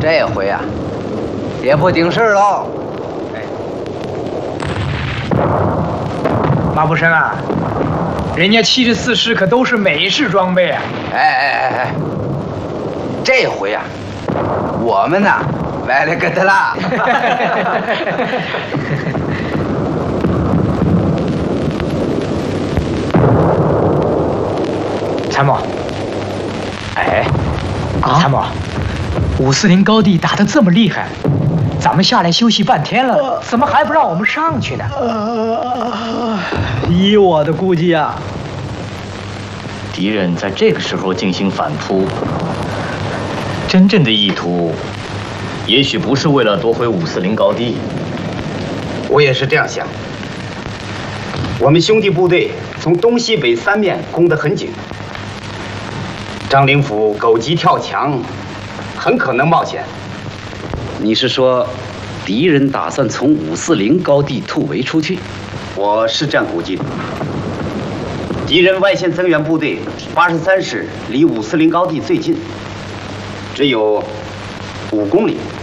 这回啊，也不顶事喽。 哎，马步生啊，人家74师可都是美式装备啊！ 哎，这回啊，我们呐歪了个的啦。 参谋，哎，参谋，540高地打得这么厉害，咱们下来休息半天了，怎么还不让我们上去呢？ 依我的估计啊， 敌人在这个时候进行反扑，真正的意图，也许不是为了夺回540高地。 我也是这样想。我们兄弟部队从东西北3面攻得很紧。张灵甫狗急跳墙，很可能冒险。 你是说，敌人打算从540高地突围出去？ 我是这样估计的。敌人外线增援部队83师离540高地最近，只有5公里。